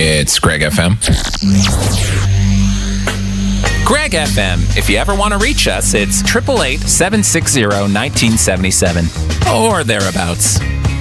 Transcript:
It's Greg FM. Greg FM. If you ever want to reach us, it's 888-760-1977 or thereabouts.